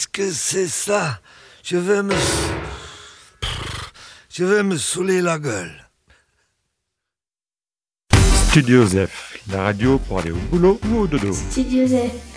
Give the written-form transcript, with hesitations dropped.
qu'est-ce que c'est ça? Je vais me saouler la gueule. Studio Zef, la radio pour aller au boulot ou au dodo. Studio Zef.